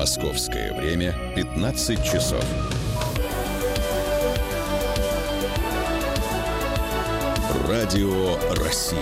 Московское время 15 часов. Радио России.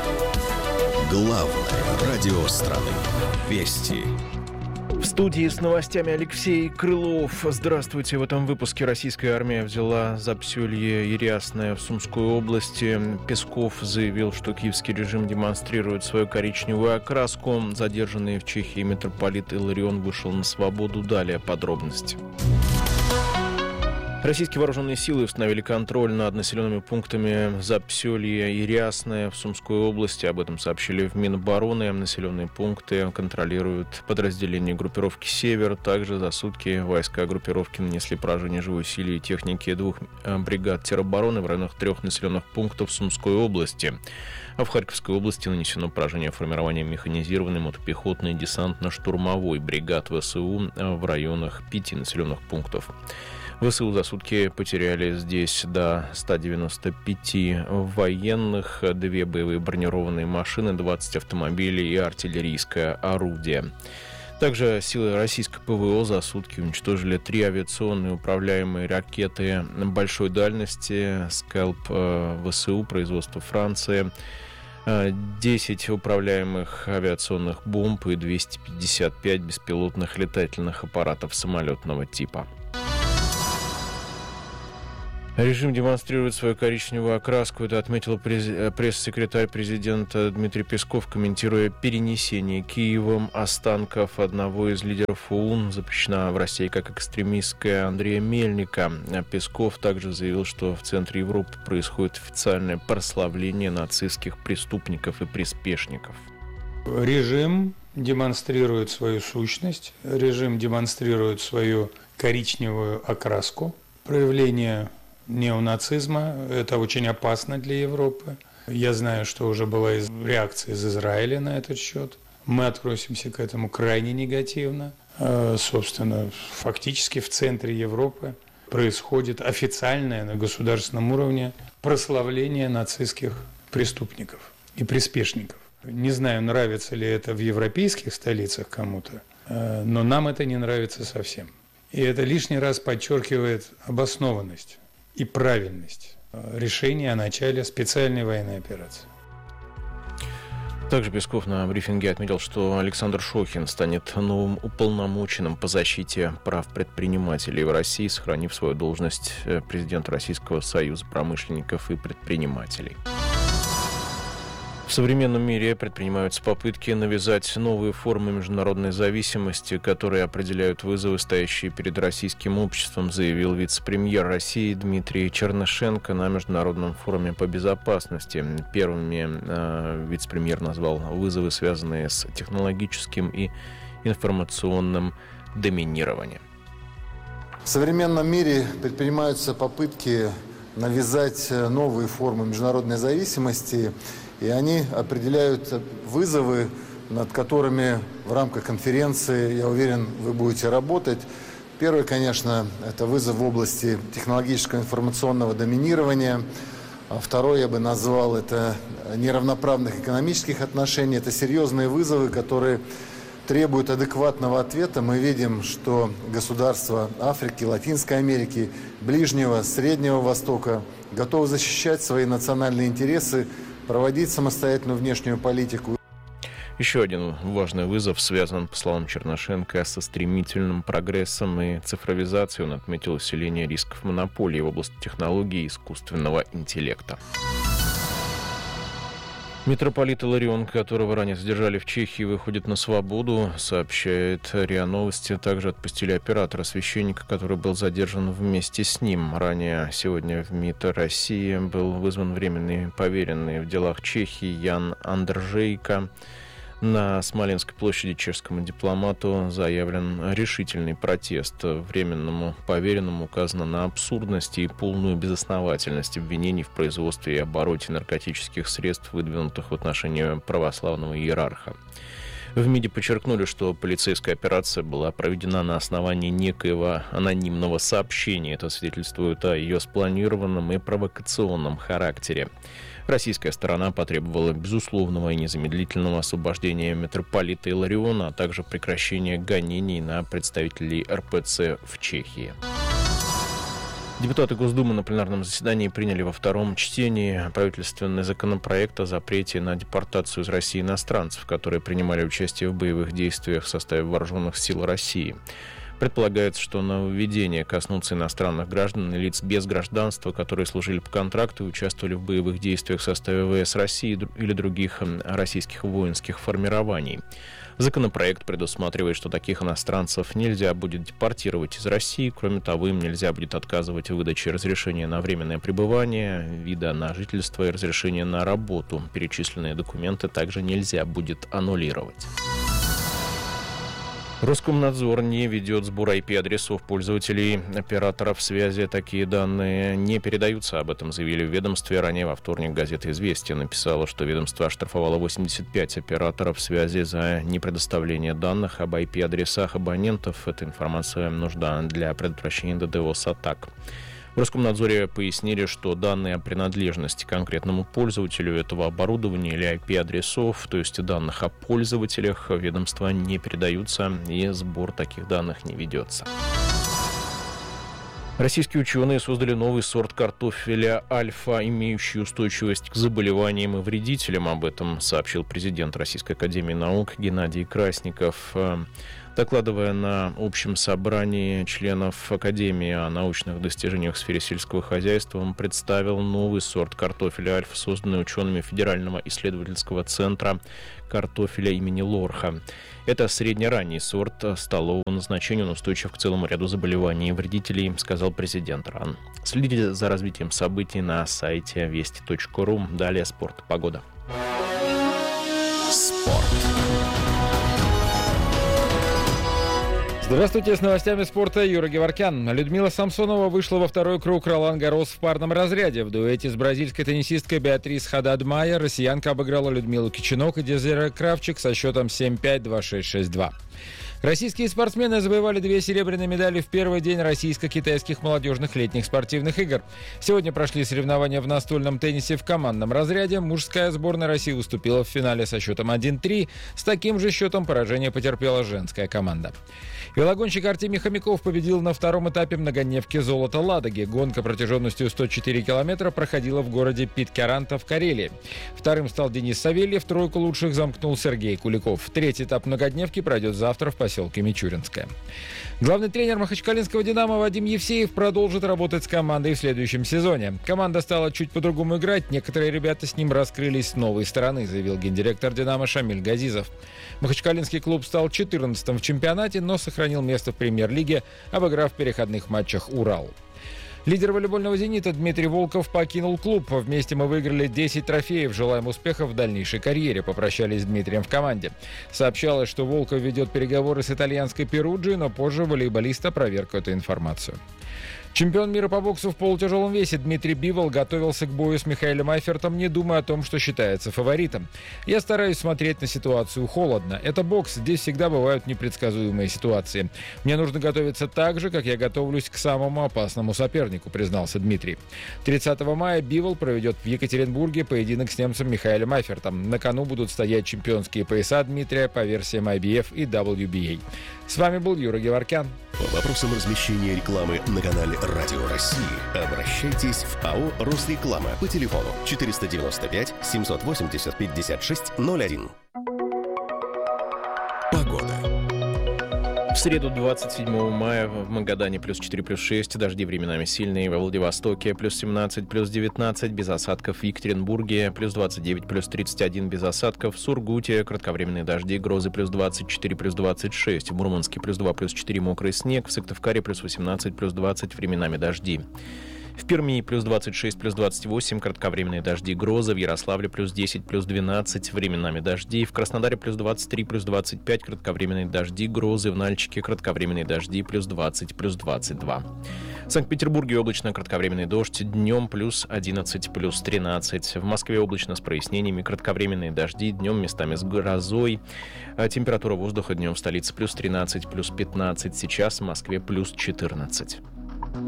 Главное радио страны. Вести. В студии с новостями Алексей Крылов. Здравствуйте. В этом выпуске российская армия взяла Запсёлье и Рясное в Сумской области. Песков заявил, что киевский режим демонстрирует свою коричневую окраску. Задержанный в Чехии митрополит Иларион вышел на свободу. Далее подробности. Российские вооруженные силы установили контроль над населенными пунктами Запсёлье и Рясное в Сумской области. Об этом сообщили в Минобороны. Населенные пункты контролируют подразделения группировки «Север». Также за сутки войска группировки нанесли поражение живой силе и техники 2 бригад теробороны в районах 3 населенных пунктов Сумской области. А в Харьковской области нанесено поражение формирования механизированной мотопехотной десантно-штурмовой бригад ВСУ в районах 5 населенных пунктов. ВСУ за сутки потеряли здесь до 195 военных, 2 боевые бронированные машины, 20 автомобилей и артиллерийское орудие. Также силы российской ПВО за сутки уничтожили 3 авиационные управляемые ракеты большой дальности «Скальп» ВСУ, производства Франции, 10 управляемых авиационных бомб и 255 беспилотных летательных аппаратов самолетного типа. Режим демонстрирует свою коричневую окраску. Это отметил пресс-секретарь президента Дмитрий Песков, комментируя перенесение Киевом останков одного из лидеров ОУН, запрещена в России как экстремистская, Андрея Мельника. Песков также заявил, что в центре Европы происходит официальное прославление нацистских преступников и приспешников. Режим демонстрирует свою сущность, режим демонстрирует свою коричневую окраску. Проявление неонацизма – это очень опасно для Европы. Я знаю, что уже была реакция из Израиля на этот счет. Мы относимся к этому крайне негативно. Собственно, фактически в центре Европы происходит официальное на государственном уровне прославление нацистских преступников и приспешников. Не знаю, нравится ли это в европейских столицах кому-то, но нам это не нравится совсем. И это лишний раз подчеркивает обоснованность и правильность решения о начале специальной военной операции. Также Песков на брифинге отметил, что Александр Шохин станет новым уполномоченным по защите прав предпринимателей в России, сохранив свою должность президента Российского союза промышленников и предпринимателей. В современном мире предпринимаются попытки навязать новые формы международной зависимости, которые определяют вызовы, стоящие перед российским обществом, заявил вице-премьер России Дмитрий Чернышенко на Международном форуме по безопасности. Первыми вице-премьер назвал вызовы, связанные с технологическим и информационным доминированием. В современном мире предпринимаются попытки навязать новые формы международной зависимости, и они определяют вызовы, над которыми в рамках конференции, я уверен, вы будете работать. Первый, конечно, это вызов в области технологического информационного доминирования. Второй я бы назвал это неравноправных экономических отношений. Это серьезные вызовы, которые требуют адекватного ответа. Мы видим, что государства Африки, Латинской Америки, Ближнего, Среднего Востока готовы защищать свои национальные интересы, проводить самостоятельную внешнюю политику. Еще один важный вызов связан, по словам Чернышенко, со стремительным прогрессом и цифровизацией. Он отметил усиление рисков монополии в области технологий и искусственного интеллекта. Митрополит Иларион, которого ранее задержали в Чехии, выходит на свободу, сообщает РИА Новости. Также отпустили оператора, священника, который был задержан вместе с ним. Ранее сегодня в МИД России был вызван временный поверенный в делах Чехии Ян Андржейко. На Смоленской площади чешскому дипломату заявлен решительный протест. Временному поверенному указано на абсурдность и полную безосновательность обвинений в производстве и обороте наркотических средств, выдвинутых в отношении православного иерарха. В МИДе подчеркнули, что полицейская операция была проведена на основании некоего анонимного сообщения. Это свидетельствует о ее спланированном и провокационном характере. Российская сторона потребовала безусловного и незамедлительного освобождения митрополита Илариона, а также прекращения гонений на представителей РПЦ в Чехии. Депутаты Госдумы на пленарном заседании приняли во втором чтении правительственный законопроект о запрете на депортацию из России иностранцев, которые принимали участие в боевых действиях в составе вооруженных сил России. Предполагается, что нововведения коснутся иностранных граждан и лиц без гражданства, которые служили по контракту и участвовали в боевых действиях в составе ВС России или других российских воинских формирований. Законопроект предусматривает, что таких иностранцев нельзя будет депортировать из России. Кроме того, им нельзя будет отказывать в выдаче разрешения на временное пребывание, вида на жительство и разрешения на работу. Перечисленные документы также нельзя будет аннулировать. Роскомнадзор не ведет сбор IP-адресов пользователей операторов связи. Такие данные не передаются. Об этом заявили в ведомстве. Ранее во вторник газета «Известия» написала, что ведомство оштрафовало 85 операторов связи за непредоставление данных об IP-адресах абонентов. Эта информация нужна для предотвращения DDoS-атак. В Роскомнадзоре пояснили, что данные о принадлежности к конкретному пользователю этого оборудования или IP-адресов, то есть данных о пользователях, ведомства не передаются и сбор таких данных не ведется. Российские ученые создали новый сорт картофеля «Альфа», имеющий устойчивость к заболеваниям и вредителям. Об этом сообщил президент Российской академии наук Геннадий Красников. Докладывая на общем собрании членов Академии о научных достижениях в сфере сельского хозяйства, он представил новый сорт картофеля «Альфа», созданный учеными Федерального исследовательского центра картофеля имени Лорха. Это среднеранний сорт столового назначения, он устойчив к целому ряду заболеваний и вредителей, сказал президент РАН. Следите за развитием событий на сайте вести.ру. Далее спорт, погода. Спорт. Здравствуйте, с новостями спорта Юра Геворкян. Людмила Самсонова вышла во второй круг Ролан-Гаррос в парном разряде. В дуэте с бразильской теннисисткой Беатрис Хадад-Майя россиянка обыграла Людмилу Кичинок и Дезире Кравчик со счетом 7-5, 2-6, 6-2. Российские спортсмены завоевали 2 серебряные медали в первый день российско-китайских молодежных летних спортивных игр. Сегодня прошли соревнования в настольном теннисе в командном разряде. Мужская сборная России уступила в финале со счетом 1-3. С таким же счетом поражение потерпела женская команда. Велогонщик Артемий Хомяков победил на втором этапе многодневки «Золото Ладоги». Гонка протяженностью 104 километра проходила в городе Питкяранта в Карелии. Вторым стал Денис Савельев, тройку лучших замкнул Сергей Куликов. Третий этап многодневки пройдет завтра в поселке Мичуринское. Главный тренер махачкалинского «Динамо» Вадим Евсеев продолжит работать с командой в следующем сезоне. Команда стала чуть по-другому играть, некоторые ребята с ним раскрылись с новой стороны, заявил гендиректор «Динамо» Шамиль Газизов. Махачкалинский клуб стал 14-м в чемпионате, но сохранил место в премьер-лиге, обыграв в переходных матчах «Урал». Лидер волейбольного «Зенита» Дмитрий Волков покинул клуб. Вместе мы выиграли 10 трофеев. Желаем успехов в дальнейшей карьере. Попрощались с Дмитрием в команде. Сообщалось, что Волков ведет переговоры с итальянской «Перуджи», но позже волейболист опроверг эту информацию. Чемпион мира по боксу в полутяжелом весе Дмитрий Бивол готовился к бою с Михаилом Айфертом, не думая о том, что считается фаворитом. «Я стараюсь смотреть на ситуацию холодно. Это бокс, здесь всегда бывают непредсказуемые ситуации. Мне нужно готовиться так же, как я готовлюсь к самому опасному сопернику», признался Дмитрий. 30 мая Бивол проведет в Екатеринбурге поединок с немцем Михаилом Айфертом. На кону будут стоять чемпионские пояса Дмитрия по версиям IBF и WBA. С вами был Юра Геворкян. По вопросам размещения рекламы на канале «Радио России» обращайтесь в АО «Росреклама» по телефону 495 780 5601. Погода. В среду 27 мая в Магадане плюс 4, плюс 6, дожди временами сильные, во Владивостоке плюс 17, плюс 19, без осадков, в Екатеринбурге плюс 29, плюс 31, без осадков, в Сургуте кратковременные дожди, грозы плюс 24, плюс 26, в Мурманске плюс 2, плюс 4, мокрый снег, в Сыктывкаре плюс 18, плюс 20, временами дожди. В Перми плюс 26, плюс 28, кратковременные дожди, грозы. В Ярославле плюс 10, плюс 12, временами дожди. В Краснодаре плюс 23, плюс 25, кратковременные дожди, грозы. В Нальчике кратковременные дожди, плюс 20, плюс 22. В Санкт-Петербурге облачно, кратковременный дождь, днем плюс 11, плюс 13. В Москве облачно с прояснениями, кратковременные дожди, днем местами с грозой. Температура воздуха днем в столице плюс 13, плюс 15. Сейчас в Москве плюс 14.